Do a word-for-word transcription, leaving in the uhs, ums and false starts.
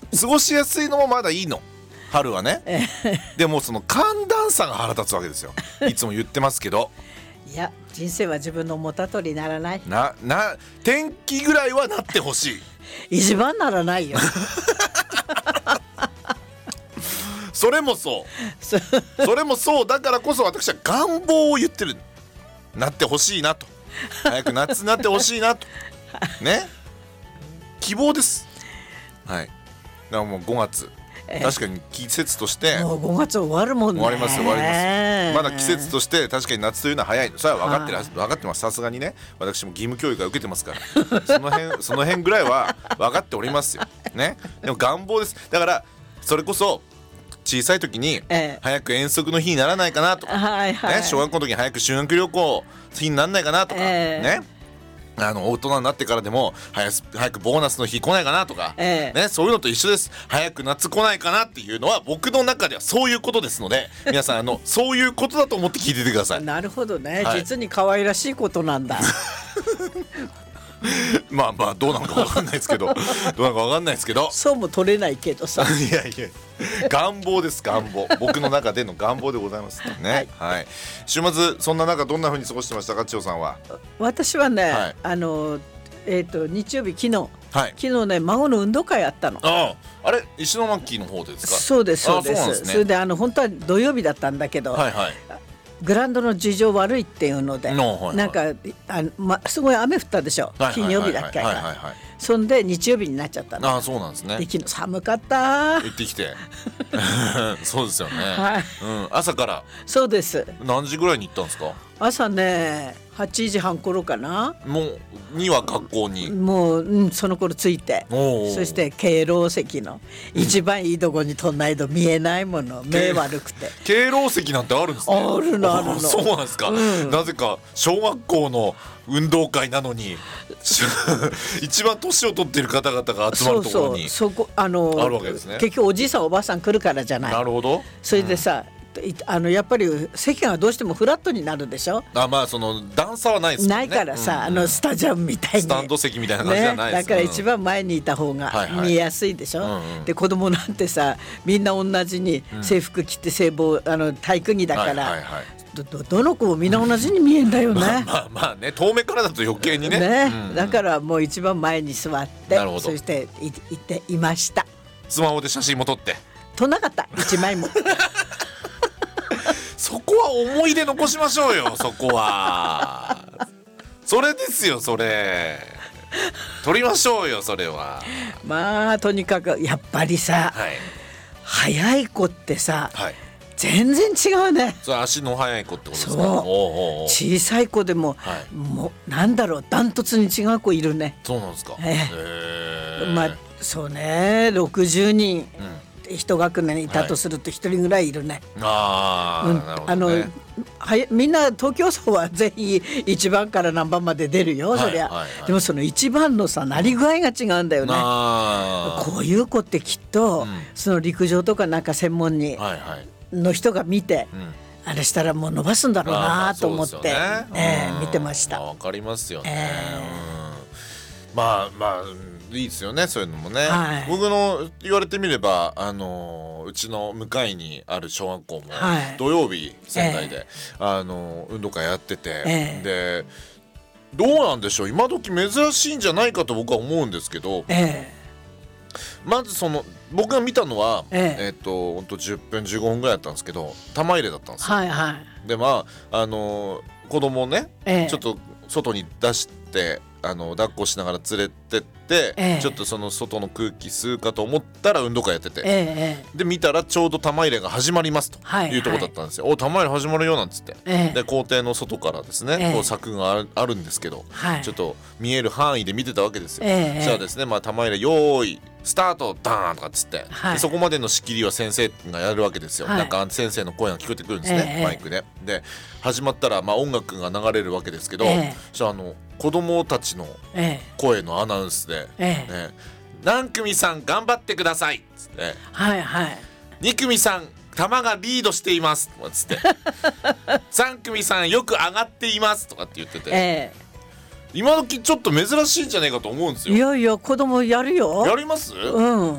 過ごしやすいのもまだいいの、春はね。でもその寒暖差が腹立つわけですよ。いつも言ってますけど、 いや人生は自分の思った通りならない。 なな天気ぐらいはなってほしい。 一番ならないよ。 それもそうそれもそうだからこそ私は願望を言ってる。なってほしいなと、早く夏になってほしいなとね、希望です。はい。だからもうごがつ、確かに季節としてもうごがつ終わるもんね。 終わります終わります。まだ季節として確かに夏というのは早い。それは分かってる分かってます。さすがにね、私も義務教育は受けてますからその辺その辺ぐらいは分かっておりますよね。でも願望です。だからそれこそ小さい時に早く遠足の日にならないかなとか、 はいはいね、小学校の時に早く修学旅行日にならないかなとか、 えーね、あの大人になってからでも早す早くボーナスの日来ないかなとか、 ええね、そういうのと一緒です。早く夏来ないかなっていうのは僕の中ではそういうことですので、皆さんあのそういうことだと思って聞いててください。 なるほどね、 はい、 実に可愛らしいことなんだ。 まあまあどうなのか分かんないですけどどうなのか分かんないですけどそうも取れないけどさ。 いやいや願望です願望、僕の中での願望でございますね。はい、はい、週末そんな中どんな風に過ごしてましたか、千代さんは。 私はね、はい、あのえっ、ー、と日曜日昨日、はい、昨日ね孫の運動会あったの。 ああ、あれ石巻の方ですか。 そうですそうです。 そ, ですね、 それであの本当は土曜日だったんだけど、はいはい、グラウンドの事情悪いっていうので、はいはい、なんかあの、ま、すごい雨降ったでしょ、金曜日だっけ。そんで日曜日になっちゃったの。 あ、そうなんですね。 で昨日寒かった。 行ってきてそうですよね、 はい、 うん、朝から。そうです。何時ぐらいに行ったんですか。 朝ねはちじはん頃かな。 もうには学校にもう、うん、その頃着いて、そして敬老席の一番いいとこにとんないと見えないもの、目悪くて。 敬老席なんてあるんですね。 あるのあるの。 そうなんですか、うん、なぜか小学校の運動会なのに一番年を取っている方々が集まるところにそうそう、そこあのあるわけですね。 結局おじいさんおばあさん来るからじゃない。 なるほど。 それでさ、うん、あのやっぱり席がどうしてもフラットになるでしょ。 あ、まあその段差はないですもんね。 ないからさ、うんうん、あのスタジアムみたいにスタンド席みたいな感じじゃないです、 ね、だから一番前にいた方が見えやすいでしょ、はいはい、うんうん、で子供なんてさみんな同じに制服着て制帽、あの体育着だから、はいはいはい、ど, ど, どの子もみんな同じに見えんだよね。まあまあまあね、遠目からだと余計にね。 ね、 うんうん、 だからもう一番前に座ってそしてい行っていました。 スマホで写真も撮って撮んなかった一枚もそこは思い出残しましょうよ。そこはそれですよ、それ撮りましょうよ、それは。まあとにかくやっぱりさ、はい、速い子ってさ、はい、全然違うね。 それ足の速い子ってことですか。 そう、おうおうおう、小さい子でも、はい、もうなんだろう、ダントツに違う子いるね。 そうなんですか。 ええー、まあそうね、ろくじゅうにん、うん、一学年いたとすると一人ぐらいいるね。 はい、あ、うん、なるほどね。 あのはみんな東京層は全員いちばんから何番まで出るよ、そりゃ、はいはいはい、でもそのいちばんのさなり具合が違うんだよね。こういう子ってきっと、うん、その陸上とかなんか専門にの人が見て、はいはい、うん、あれしたらもう伸ばすんだろうなと思って、ね、えー、見てました。 わかりますよね、えー、うん、まあまあいいですよね、そういうのもね、はい、僕の言われてみれば、あのうちの向かいにある小学校も土曜日仙台で、えー、あの運動会やってて、えー、でどうなんでしょう、今時珍しいんじゃないかと僕は思うんですけど、えー、まずその僕が見たのは、えーえー、とほんとじゅっぷんじゅうごふんぐらいだったんですけど、玉入れだったんですよ、はいはい、でまああの子供をね、えー、ちょっと外に出してあの抱っこしながら連れてって、ええ、ちょっとその外の空気吸うかと思ったら運動会やってて、ええ、で見たらちょうど玉入れが始まりますというところだったんですよ、はいはい、お玉入れ始まるよなんつって、ええ、で校庭の外からですね、ええ、こう柵があ る, あるんですけど、はい、ちょっと見える範囲で見てたわけですよ、ええ、そしたらですね、まあ、玉入れよーいスタートダーンとかっつって、はい、そこまでの仕切りは先生がやるわけですよ、はい、なんか先生の声が聞こえてくるんですね、ええ、マイクでで始まったら、まあ、音楽が流れるわけですけど、ええ、そしたらあの子供たちの声のアナウンスで、ええね、何組さん頑張ってくださいっつって、はいはい、に組さん球がリードしていますとかっつってさん組さんよく上がっていますとかって言ってて、ええ、今時ちょっと珍しいんじゃないかと思うんですよ。 いやいや子供やるよ。 やります？ うん